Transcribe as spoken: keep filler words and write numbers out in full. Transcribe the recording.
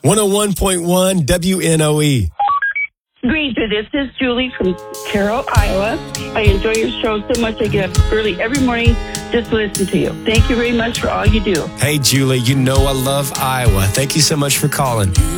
one oh one point one W N O E. Granger, this is Julie from Carroll, Iowa. I enjoy your show so much I get up early every morning just to listen to you. Thank you very much for all you do. Hey, Julie, you know I love Iowa. Thank you so much for calling.